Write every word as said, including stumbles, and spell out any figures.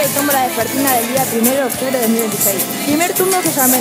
tómbola vespertina del día primero de octubre de dos mil veintiséis. Primer turno que